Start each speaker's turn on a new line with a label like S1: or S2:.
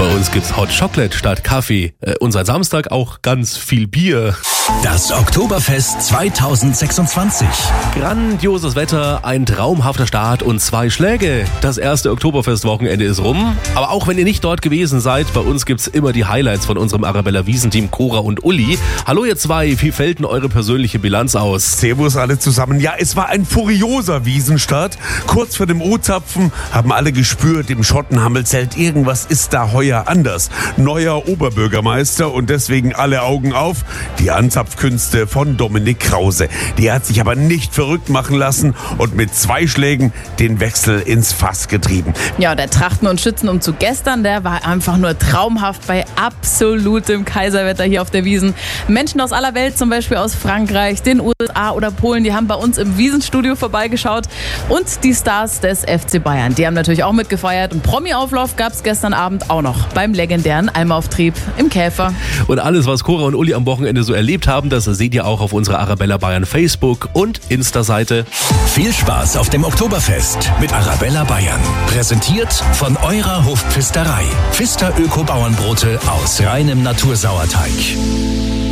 S1: Bei uns gibt's Hot Chocolate statt Kaffee und seit Samstag auch ganz viel Bier.
S2: Das Oktoberfest 2026.
S1: Grandioses Wetter, ein traumhafter Start und 2 Schläge. Das erste Oktoberfest-Wochenende ist rum. Aber auch wenn ihr nicht dort gewesen seid, bei uns gibt's immer die Highlights von unserem Arabella Wiesn-Team Cora und Uli. Hallo ihr zwei, wie fällt denn eure persönliche Bilanz aus?
S3: Servus alle zusammen. Ja, es war ein furioser Wiesenstart. Kurz vor dem O-Zapfen haben alle gespürt, im Schottenhammelzelt, irgendwas ist da heuer anders. Neuer Oberbürgermeister und deswegen alle Augen auf. Die Anzapfkünste von Dominik Krause. Der hat sich aber nicht verrückt machen lassen und mit 2 Schlägen den Wechsel ins Fass getrieben.
S4: Ja, der Trachten- und Schützenumzug gestern, der war einfach nur traumhaft bei absolutem Kaiserwetter hier auf der Wiesn. Menschen aus aller Welt, zum Beispiel aus Frankreich, den USA oder Polen, die haben bei uns im Wiesenstudio vorbeigeschaut. Und die Stars des FC Bayern, die haben natürlich auch mitgefeiert. Und Promi-Auflauf gab es gestern Abend auch noch beim legendären Almauftrieb im Käfer.
S1: Und alles, was Cora und Uli am Wochenende so erlebt haben, das seht ihr auch auf unserer Arabella Bayern Facebook- und Insta-Seite.
S2: Viel Spaß auf dem Oktoberfest mit Arabella Bayern. Präsentiert von eurer Hofpfisterei. Pfister Öko-Bauernbrote aus reinem Natursauerteig.